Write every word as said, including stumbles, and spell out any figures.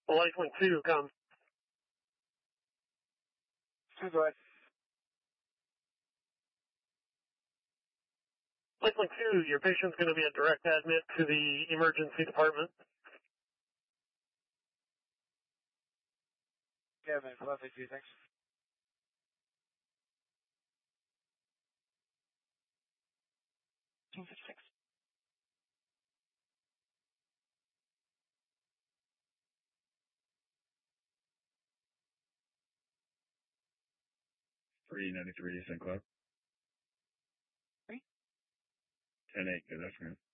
Lifelink two, come. Two, go ahead. Lifelink two, your patient's going to be a direct admit to the emergency department. Yeah, man, Lifelink two, thanks. two fifty-six. three ninety-three, Saint Cloud. Three? ten eight, good afternoon.